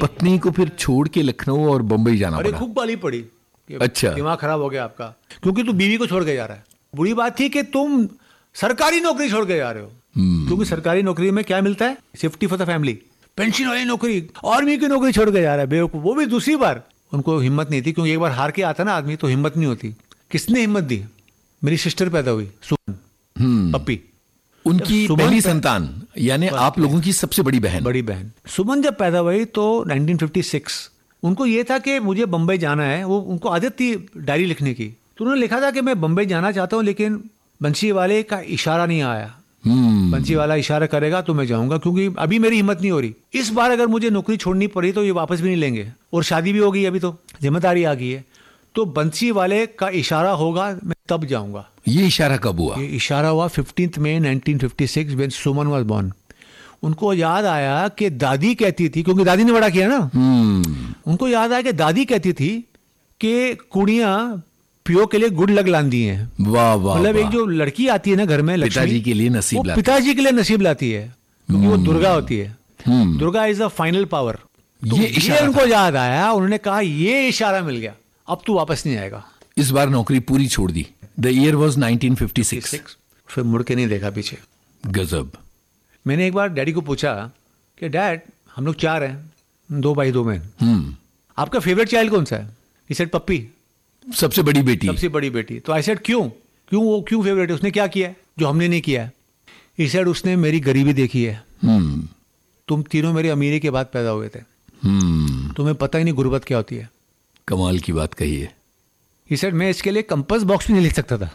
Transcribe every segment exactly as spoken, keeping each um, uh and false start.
पत्नी को फिर छोड़ के लखनऊ और बम्बई जाना अरे पड़ा? खूब गाली पड़ी। अच्छा। दिमाग खराब हो गया आपका, क्योंकि तू बीवी को छोड़ के जा रहा है। बुरी बात थी कि तुम सरकारी नौकरी छोड़ के जा रहे हो, क्योंकि सरकारी नौकरी में क्या मिलता है? Safety for the family, pension वाली नौकरी। आर्मी की नौकरी छोड़ के जा रहा है बेवकूफ, वो भी दूसरी बार। उनको हिम्मत नहीं थी, क्योंकि एक बार हार के आता ना आदमी तो हिम्मत नहीं होती। किसने हिम्मत दी? मेरी सिस्टर पैदा हुई, सुमन, पप्पी, उनकी पहली संतान, यानी आप लोगों की सबसे बड़ी बहन। बड़ी बहन सुमन जब पैदा हुई तो नाइनटीन फिफ्टी सिक्स, उनको ये था कि मुझे बम्बई जाना है। वो उनको आदत थी डायरी लिखने की, तो उन्होंने लिखा था कि मैं बम्बई जाना चाहता हूँ, लेकिन बंसी वाले का इशारा नहीं आया। बंसी वाला इशारा करेगा तो मैं जाऊंगा, क्योंकि अभी मेरी हिम्मत नहीं हो रही। इस बार अगर मुझे नौकरी छोड़नी पड़ी तो ये वापस भी नहीं लेंगे, और शादी भी हो गई, अभी तो जिम्मेदारी आ गई है। तो बंसी वाले का इशारा होगा, मैं तब जाऊंगा। ये इशारा कब हुआ? ये इशारा हुआ fifteenth May nineteen fifty six, when Suman was born. उनको याद आया कि दादी कहती थी, क्योंकि दादी ने बड़ा किया ना, उनको याद आया कि दादी कहती थी कि कुड़ियां पियो के लिए गुड़ लग लांदी हैं। वाह वाह। मतलब एक जो लड़की आती है ना घर में, लक्ष्मी, पिताजी के लिए नसीब वो लाती है। पिताजी के लिए नसीब लाती है, क्योंकि वो दुर्गा होती है। Durga is a final power. तो ये ये इशारा उनको याद आया, उन्होंने कहा ये इशारा मिल गया, अब तू वापस नहीं आएगा। इस बार नौकरी पूरी छोड़ दी। The year was nineteen fifty six. फिर मुड़ के नहीं देखा पीछे। गजब। मैंने एक बार डैडी को पूछा कि डैड, हम लोग चार हैं, दो भाई दो बहन, हम्म आपका फेवरेट चाइल्ड कौन सा है? ही सेड पप्पी, सबसे बड़ी बेटी। सबसे बड़ी बेटी। तो आई सेड क्यों क्यों वो क्यों फेवरेट है? उसने क्या किया है जो हमने नहीं किया है? ही सेड उसने मेरी गरीबी देखी है। हम्म तुम तीनों मेरी अमीरी के बाद पैदा हुए थे, हम्म तुम्हें पता ही नहीं गुर्बत क्या होती है। कमाल की बात कही है। ही सेड मैं इसके लिए कंपास बॉक्स भी नहीं लिख सकता था।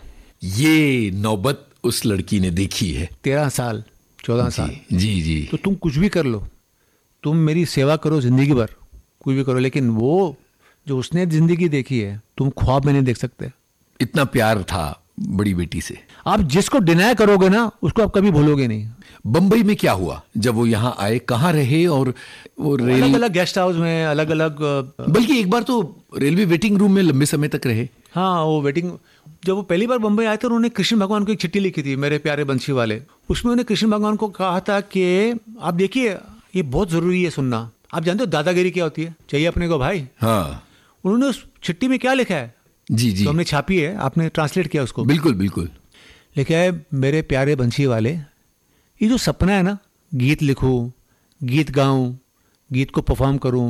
ये नौबत उस लड़की ने देखी है। तेरह साल चौदह साल। जी जी। तो तुम कुछ भी कर लो, तुम मेरी सेवा करो जिंदगी भर, कुछ भी करो, लेकिन वो जो उसने जिंदगी देखी है तुम ख्वाब में नहीं देख सकते। इतना प्यार था बड़ी बेटी से। आप जिसको डिनाय करोगे ना, उसको आप कभी भूलोगे नहीं। बंबई में क्या हुआ जब वो यहाँ आए? कहाँ रहे? और वो रेल अलग अलग गेस्ट हाउस में, अलग अलग, बल्कि एक बार तो रेलवे वेटिंग रूम में लंबे समय तक रहे। हाँ, वो वेटिंग। जब वो पहली बार बंबई आए थे, उन्होंने कृष्ण भगवान को एक चिट्ठी लिखी थी, मेरे प्यारे बंसी वाले। उसमें उन्होंने कृष्ण भगवान को कहा था कि आप देखिए, ये बहुत जरूरी है सुनना। आप जानते हो दादागिरी क्या होती है? चाहिए अपने को भाई। हाँ। उन्होंने उस चिट्ठी में क्या लिखा है? जी जी। तो हमने छापी है, आपने ट्रांसलेट किया उसको? बिल्कुल बिल्कुल। लिखा है, मेरे प्यारे बंसी वाले, ये जो सपना है ना, गीत लिखूं, गीत गाऊं, गीत को परफॉर्म करूं,